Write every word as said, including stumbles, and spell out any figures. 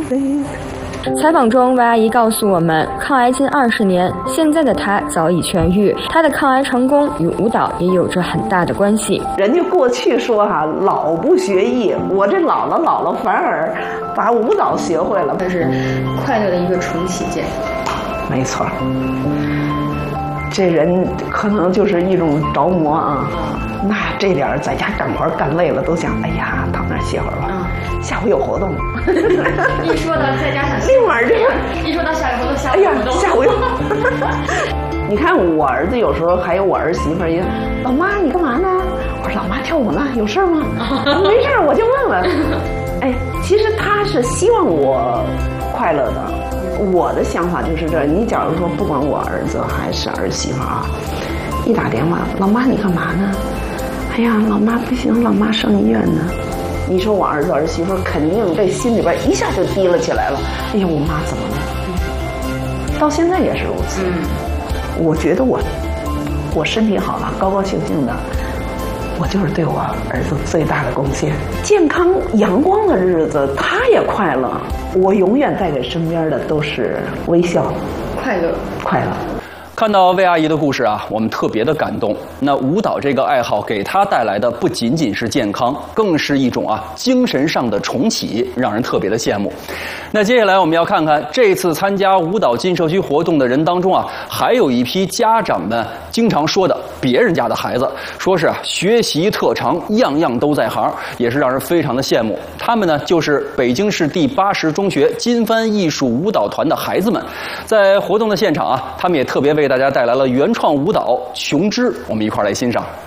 采访中，魏阿姨告诉我们，抗癌近二十年，现在的她早已痊愈。她的抗癌成功与舞蹈也有着很大的关系。 人家过去说哈、啊，老不学艺，我这老了老了，反而把舞蹈学会了， 这是快乐的一个重启键。 没错，这人可能就是一种着魔啊。那这点在家干活干累了，都想，哎呀，躺那儿歇会儿吧。嗯、下午有活动。 一说到在家想， 立马这个， 一说到下午活动，下午哎呀， 活动， 下午有。你看我儿子有时候还有我儿媳妇也，老妈你干嘛呢？我说老妈跳舞呢，有事吗？没事，我就问问。哎，其实他是希望我快乐的。我的想法就是这，你假如说不管我儿子还是儿媳妇啊，一打电话，老妈你干嘛呢？哎呀，老妈不行，老妈上医院呢。你说我儿子儿媳妇肯定这心里边一下就提了起来了。哎呀，我妈怎么了？到现在也是如此。嗯、我觉得我我身体好了，高高兴兴的，我就是对我儿子最大的贡献。健康阳光的日子，他也快乐。我永远带给身边的都是微笑、 快乐、 快乐。 看到魏阿姨的故事啊，我们特别的感动。那舞蹈这个爱好给她带来的不仅仅是健康，更是一种啊精神上的重启，让人特别的羡慕。那接下来我们要看看这次参加舞蹈进社区活动的人当中啊，还有一批家长们经常说的别人家的孩子，说是啊学习特长，样样都在行，也是让人非常的羡慕。他们呢就是北京市第八十中学金帆艺术舞蹈团的孩子们。在活动的现场啊，他们也特别为大家带来了原创舞蹈《琼枝》，我们一块儿来欣赏。